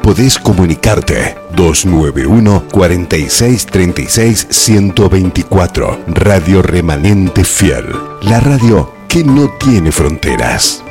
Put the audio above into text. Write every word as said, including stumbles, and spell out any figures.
podés comunicarte. dos nueve uno, cuarenta y seis, treinta y seis, ciento veinticuatro. Radio Remanente Fiel. La radio que no tiene fronteras.